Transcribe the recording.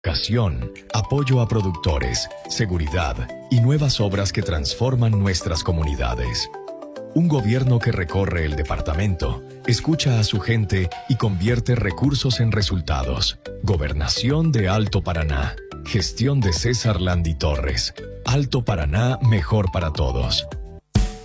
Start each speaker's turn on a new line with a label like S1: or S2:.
S1: Educación, apoyo a productores, seguridad y nuevas obras que transforman nuestras comunidades. Un gobierno que recorre el departamento, escucha a su gente y convierte recursos en resultados. Gobernación de Alto Paraná. Gestión de César Landy Torres. Alto Paraná, mejor para todos.